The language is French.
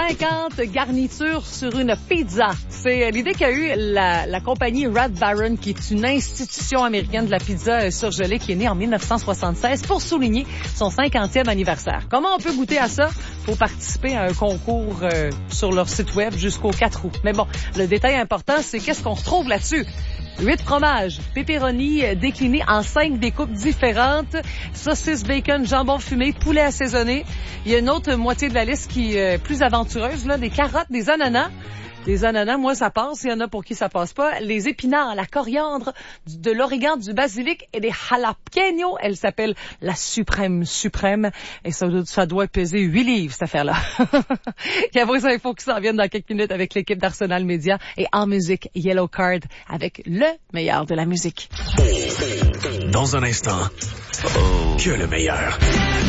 50 garnitures sur une pizza. C'est l'idée qu'a eu la compagnie Red Baron, qui est une institution américaine de la pizza surgelée, qui est née en 1976 pour souligner son 50e anniversaire. Comment on peut goûter à ça? Faut participer à un concours sur leur site web jusqu'au 4 août. Mais bon, le détail important, c'est qu'est-ce qu'on retrouve là-dessus? 8 fromages, pepperoni déclinés en 5 découpes différentes, saucisse, bacon, jambon fumé, poulet assaisonné. Il y a une autre moitié de la liste qui est plus aventureuse, là, des carottes, des ananas. Des ananas, moi, ça passe. Il y en a pour qui ça passe pas. Les épinards, la coriandre, de l'origan, du basilic et des jalapenos. Elle s'appelle la suprême. Et ça doit peser 8 livres, cette affaire-là. Il y a vos infos qui s'en viennent dans quelques minutes avec l'équipe d'Arsenal Média. Et en musique, Yellow Card avec le meilleur de la musique. Dans un instant, que le meilleur.